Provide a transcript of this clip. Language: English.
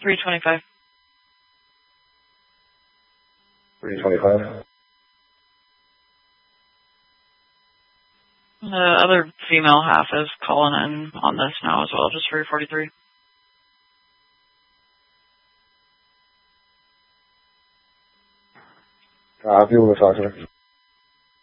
325. 325. The other female half is calling in on this now as well, just 343. Copy, we'll talk to her.